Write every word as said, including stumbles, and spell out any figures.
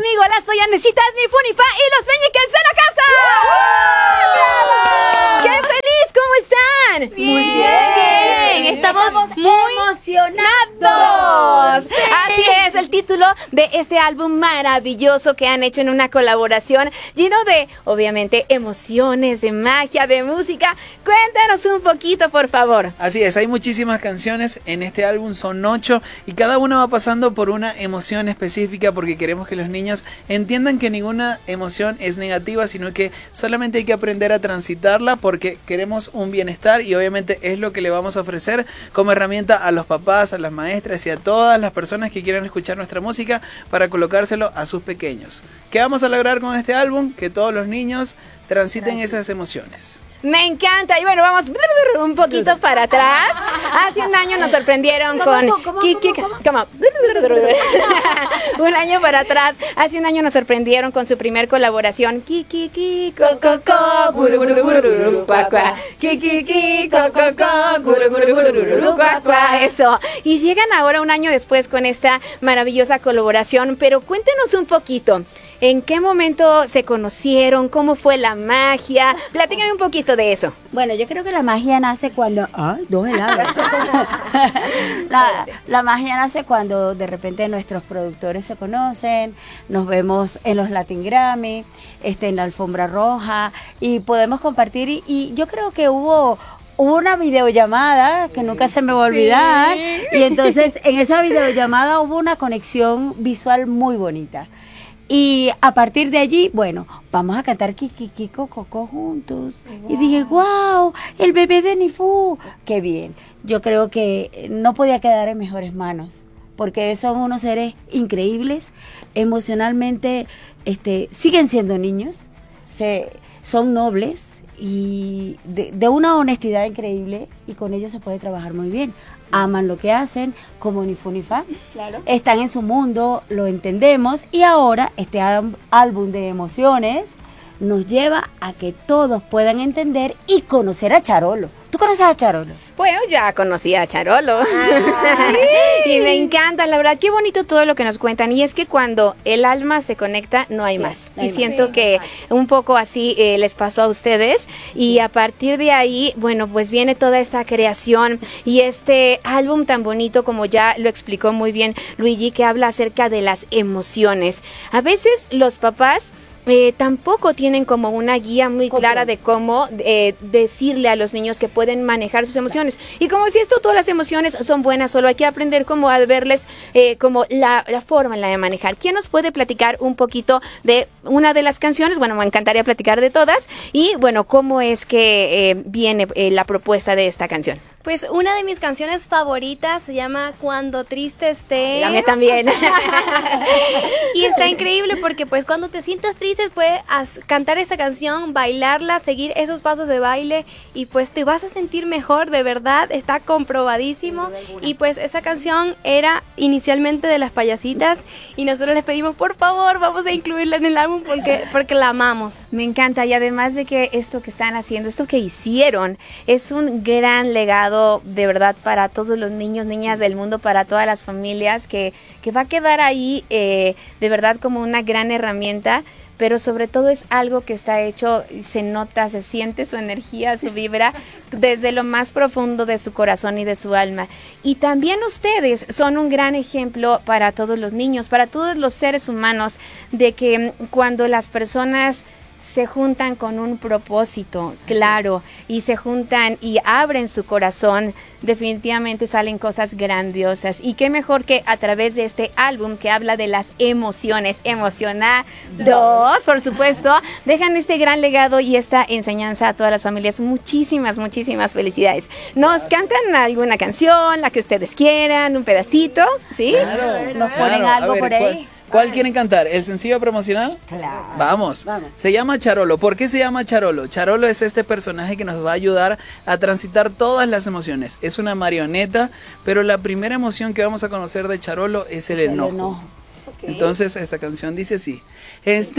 conmigo las follanecitas, mi Funifa y los Meñiques de la casa. ¡Qué feliz! ¿Cómo están? Bien, bien. Estamos, Estamos muy emocionados. Sí. Así es, el título de este álbum maravilloso que han hecho en una colaboración lleno de, obviamente, emociones, de magia, de música. Cuéntanos un poquito, por favor. Así es, hay muchísimas canciones en este álbum, son ocho, y cada una va pasando por una emoción específica porque queremos que los niños entiendan que ninguna emoción es negativa, sino que solamente hay que aprender a transitarla porque queremos un bienestar y obviamente es lo que le vamos a ofrecer como herramienta a los papás, a las maestras y a todas las personas que quieran escuchar nuestra música para colocárselo a sus pequeños. ¿Qué vamos a lograr con este álbum? Que todos los niños transiten esas emociones. Me encanta. Y bueno, vamos un poquito para atrás. Hace un año nos sorprendieron con... ¿Cómo, cómo, ¿Qué, cómo, qué, cómo? cómo? Un año para atrás. Hace un año nos sorprendieron con su primer colaboración. Ki, ki, ki, co, co, co, guru, guru, guru, guru, cuá, cuá. Ki, ki, ki, co, co, co, guru, guru, guru, guru, cuá, cuá. Eso. Y llegan ahora un año después con esta maravillosa colaboración. Pero cuéntenos un poquito. ¿En qué momento se conocieron? ¿Cómo fue la magia? Platícame un poquito de eso. Bueno, yo creo que la magia nace cuando... ¡Ay, dos helados! la, la magia nace cuando de repente nuestros productores se conocen, nos vemos en los Latin Grammy, este, en la alfombra roja, y podemos compartir. Y, y yo creo que hubo... Hubo una videollamada que nunca se me va a olvidar, sí. Y entonces en esa videollamada hubo una conexión visual muy bonita. Y a partir de allí, bueno, vamos a cantar Kiki, Kiko, Coco juntos. Wow. Y dije, wow, el bebé de Nifu. Qué bien. Yo creo que no podía quedar en mejores manos, porque son unos seres increíbles, emocionalmente este, siguen siendo niños, se, son nobles y de, de una honestidad increíble, y con ellos se puede trabajar muy bien. Aman lo que hacen, como Nifu ni Fa. Claro. Están en su mundo, lo entendemos, y ahora este álbum de emociones nos lleva a que todos puedan entender y conocer a Charolo. ¿Tú conoces a Charolo? Bueno, ya conocí a Charolo. Ah, y me encanta, la verdad, qué bonito todo lo que nos cuentan. Y es que cuando el alma se conecta, no hay sí, más. No hay y más. Siento sí. que un poco así eh, les pasó a ustedes. Y a partir de ahí, bueno, pues viene toda esta creación y este álbum tan bonito, como ya lo explicó muy bien Luigi, que habla acerca de las emociones. A veces los papás... Eh, tampoco tienen como una guía muy clara de cómo eh, decirle a los niños que pueden manejar sus emociones. Y como si esto, todas las emociones son buenas, solo hay que aprender cómo a verles eh, como la, la forma en la de manejar. ¿Quién nos puede platicar un poquito de una de las canciones? Bueno, me encantaría platicar de todas. Y bueno, ¿cómo es que eh, viene eh, la propuesta de esta canción? Pues una de mis canciones favoritas se llama Cuando triste estés. La mía también. Y está increíble porque pues cuando te sientas triste puedes cantar esa canción, bailarla, seguir esos pasos de baile y pues te vas a sentir mejor, de verdad, está comprobadísimo. Y pues esa canción era inicialmente de Las Payasitas y nosotros les pedimos, por favor, vamos a incluirla en el álbum porque, porque la amamos. Me encanta, y además de que esto que están haciendo, esto que hicieron, es un gran legado de verdad para todos los niños, niñas del mundo, para todas las familias, que, que va a quedar ahí eh, de verdad como una gran herramienta, pero sobre todo es algo que está hecho, se nota, se siente su energía, su vibra desde lo más profundo de su corazón y de su alma. Y también ustedes son un gran ejemplo para todos los niños, para todos los seres humanos, de que cuando las personas se juntan con un propósito claro y se juntan y abren su corazón, definitivamente salen cosas grandiosas. Y qué mejor que a través de este álbum que habla de las emociones, Emocionados, por supuesto, dejan este gran legado y esta enseñanza a todas las familias. Muchísimas, muchísimas felicidades. ¿Nos cantan alguna canción, la que ustedes quieran, un pedacito? ¿Sí? Claro, ¿Nos ponen claro. algo ver, por ahí? ¿Cuál, cuál quieren cantar? ¿El sencillo promocional? Claro. Vamos. Vamos. Se llama Charolo. ¿Por qué se llama Charolo? Charolo es este personaje que nos va a ayudar a transitar todas las emociones. Es una marioneta, pero la primera emoción que vamos a conocer de Charolo es el enojo. El enojo. Okay. Entonces esta canción dice así. Está